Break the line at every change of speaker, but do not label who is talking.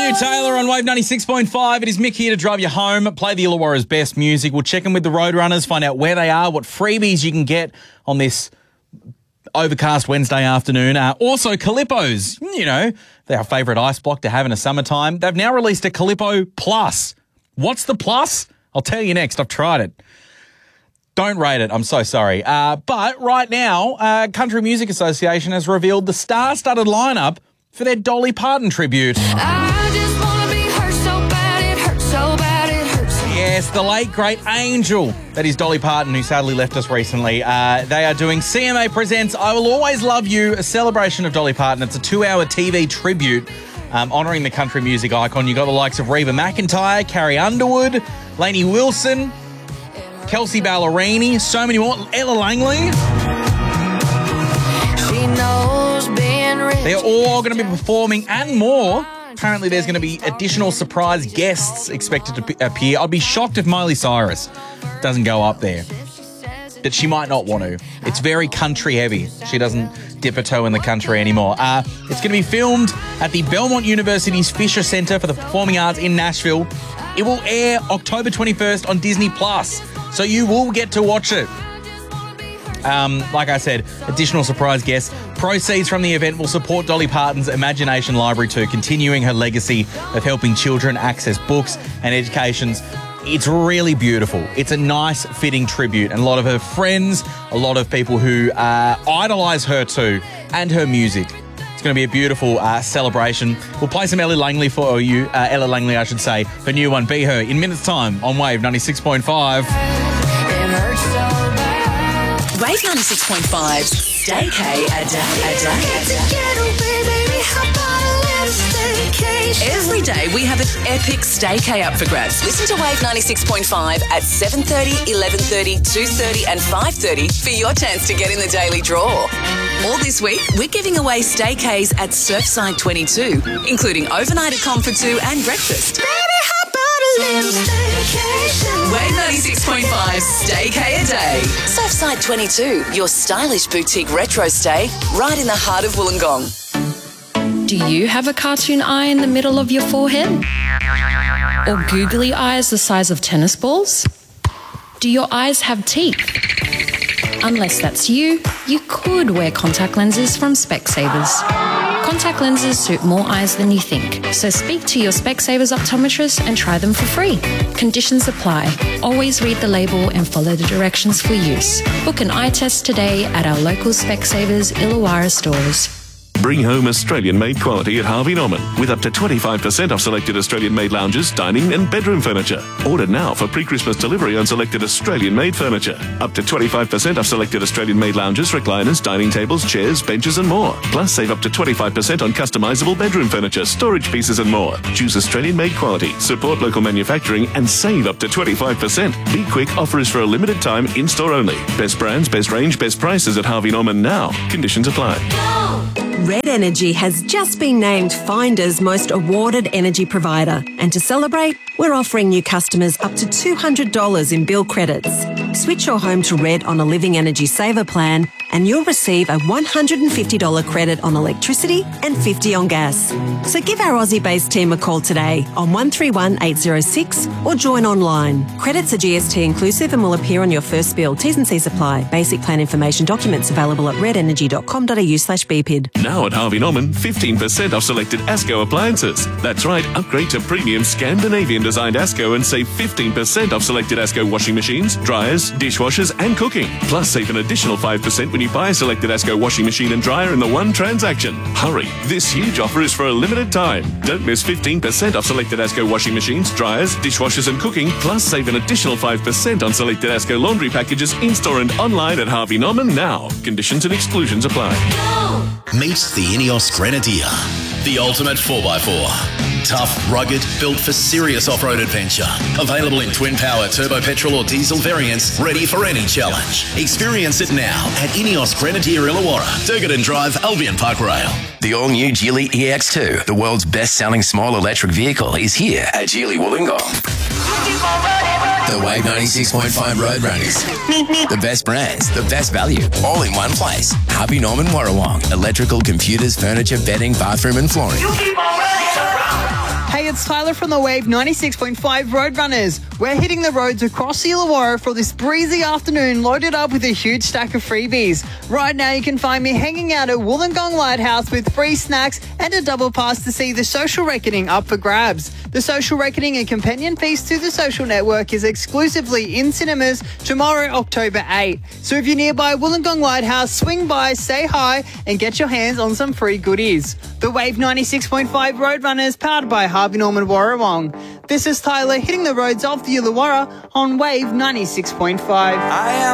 you, Taylor, on Wave 96.5. It is Mick here to drive you home, play the Illawarra's best music. We'll check in with the Roadrunners, find out where they are, what freebies you can get on this overcast Wednesday afternoon. Also, Calippo's, they're our favourite ice block to have in a summertime. They've now released a Calippo Plus. What's the plus? I'll tell you next. I've tried it. Don't rate it. I'm so sorry. But right now, Country Music Association has revealed the star-studded lineup for their Dolly Parton tribute.
I just wanna be hurt so bad, it hurts so bad, it hurts.
Yes, the late, great angel that is Dolly Parton, who sadly left us recently. They are doing CMA Presents I Will Always Love You, a celebration of Dolly Parton. It's a 2-hour TV tribute honouring the country music icon. You've got the likes of Reba McEntire, Carrie Underwood, Lainey Wilson, Kelsey Ballerini, so many more. Ella Langley.
She knows being rich.
They're all going to be performing and more. Apparently there's going to be additional surprise guests expected to appear. I'd be shocked if Miley Cyrus doesn't go up there. That she might not want to. It's very country heavy. She doesn't dip her toe in the country anymore. It's going to be filmed at the Belmont University's Fisher Center for the Performing Arts in Nashville. It will air October 21st on Disney+. So you will get to watch it. Like I said, additional surprise guests. Proceeds from the event will support Dolly Parton's Imagination Library too, continuing her legacy of helping children access books and educations. It's really beautiful. It's a nice, fitting tribute. And a lot of her friends, a lot of people who idolise her too, and her music. It's going to be a beautiful celebration. We'll play some Ella Langley for you. Ella Langley, I should say. Her new one, Be Her, in minutes' time on Wave 96.5.
Wave 96.5, Stay K a day. Every day we have an epic Stay K up for grabs. Listen to Wave 96.5 at 7:30, 11:30, 2:30 and 5:30 for your chance to get in the daily draw. All this week, we're giving away Stay Ks at Surfside 22, including overnight at Com for 2 and breakfast. Wave 96.5, Stay K a day. Surfside 22, your stylish boutique retro stay right in the heart of Wollongong.
Do you have a cartoon eye in the middle of your forehead? Or googly eyes the size of tennis balls? Do your eyes have teeth? Unless that's you, you could wear contact lenses from Specsavers. Contact lenses suit more eyes than you think, so speak to your Specsavers optometrist and try them for free. Conditions apply. Always read the label and follow the directions for use. Book an eye test today at our local Specsavers Illawarra stores.
Bring home Australian-made quality at Harvey Norman with up to 25% off selected Australian-made lounges, dining and bedroom furniture. Order now for pre-Christmas delivery on selected Australian-made furniture. Up to 25% off selected Australian-made lounges, recliners, dining tables, chairs, benches and more. Plus save up to 25% on customisable bedroom furniture, storage pieces and more. Choose Australian-made quality, support local manufacturing and save up to 25%. Be quick, offer is for a limited time, in-store only. Best brands, best range, best prices at Harvey Norman now. Conditions apply.
Red Energy has just been named Finder's most awarded energy provider. And to celebrate, we're offering new customers up to $200 in bill credits. Switch your home to Red on a Living Energy Saver plan and you'll receive a $150 credit on electricity and $50 on gas. So give our Aussie-based team a call today on 131 806 or join online. Credits are GST inclusive and will appear on your first bill. T's and C's apply. Basic plan information documents available at redenergy.com.au/BPID.
Now at Harvey Norman, 15% off selected ASCO appliances. That's right, upgrade to premium Scandinavian designed ASCO and save 15% off selected ASCO washing machines, dryers, dishwashers and cooking. Plus save an additional 5% when you buy a selected ASCO washing machine and dryer in the one transaction. Hurry, this huge offer is for a limited time. Don't miss 15% off selected ASCO washing machines, dryers, dishwashers and cooking. Plus save an additional 5% on selected ASCO laundry packages in-store and online at Harvey Norman now. Conditions and exclusions apply.
Meet the INEOS Grenadier, the ultimate 4x4. Tough, rugged, built for serious off-road adventure. Available in twin-power turbo petrol or diesel variants, ready for any challenge. Experience it now at INEOS Grenadier Illawarra, Durgadon Drive, Albion Park Rail.
The all-new Geely EX2, the world's best-selling small electric vehicle, is here at Geely Wollongong. The Wave 96.5 Road Runners. The best brands, the best value, all in one place. Harvey Norman Warrawong. Electrical, computers, furniture, bedding, bathroom and flooring.
Hey it's Tyler from the Wave 96.5 Roadrunners. We're hitting the roads across the Illawarra for this breezy afternoon, loaded up with a huge stack of freebies. Right now you can find me hanging out at Wollongong Lighthouse with free snacks and a double pass to see The Social Reckoning up for grabs. The Social Reckoning, a companion piece to The Social Network, is exclusively in cinemas tomorrow, October 8. So if you're nearby Wollongong Lighthouse, swing by, say hi, and get your hands on some free goodies. The Wave 96.5 Roadrunners, powered by Harvey Norman Warrawong. This is Tyler hitting the roads of the Illawarra on Wave 96.5.